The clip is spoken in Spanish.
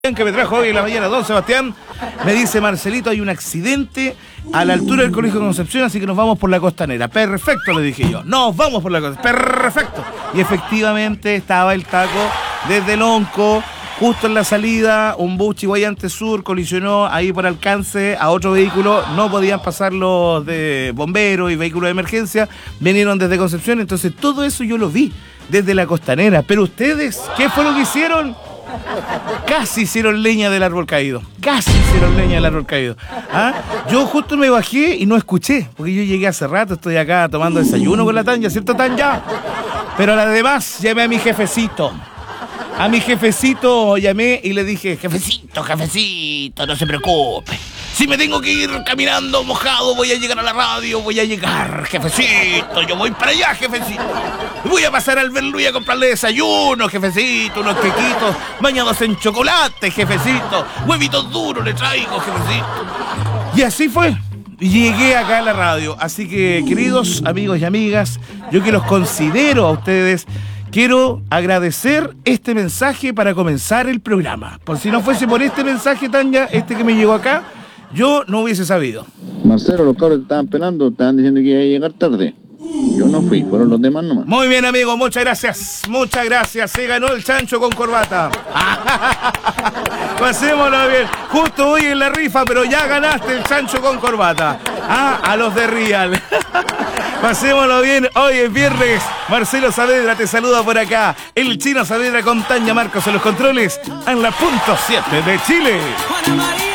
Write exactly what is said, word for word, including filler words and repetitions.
Que me trajo hoy en la mañana, don Sebastián, me dice: Marcelito, hay un accidente a la altura del Colegio Concepción, así que nos vamos por la Costanera. Perfecto, le dije yo, nos vamos por la Costanera, perfecto. Y efectivamente estaba el taco desde Lonco, justo en la salida, un bus Chihuayante Sur colisionó ahí por alcance a otro vehículo, no podían pasar los de bomberos y vehículos de emergencia, vinieron desde Concepción, entonces todo eso yo lo vi desde la Costanera. Pero ustedes, ¿qué fue lo que hicieron? Casi hicieron leña del árbol caído. Casi hicieron leña del árbol caído. ¿Ah? Yo justo me bajé y no escuché, porque yo llegué hace rato, estoy acá tomando desayuno con la Tanya, ¿cierto, Tanya? Pero además llamé a mi jefecito. A mi jefecito llamé y le dije: jefecito, jefecito, no se preocupe. Si me tengo que ir caminando mojado, voy a llegar a la radio, voy a llegar, jefecito, yo voy para allá, jefecito. Voy a pasar al Berluy a comprarle desayuno, jefecito, unos quequitos bañados en chocolate, jefecito. Huevitos duros le traigo, jefecito. Y así fue. Llegué acá a la radio. Así que, queridos amigos y amigas, yo que los considero a ustedes, quiero agradecer este mensaje para comenzar el programa. Por si no fuese por este mensaje, Tanya, este que me llegó acá, yo no hubiese sabido. Marcelo, los cabros estaban pelando, estaban diciendo que iba a llegar tarde. Yo no fui, fueron los demás nomás. Muy bien, amigo, muchas gracias. Muchas gracias. Se ganó el chancho con corbata. Pasémoslo bien. Justo hoy en la rifa, pero ya ganaste el chancho con corbata. Ah, a los de Real. Pasémoslo bien. Hoy es viernes. Marcelo Saavedra te saluda por acá. El Chino Saavedra con Tanya Marcos en los controles. En la punto siete de Chile.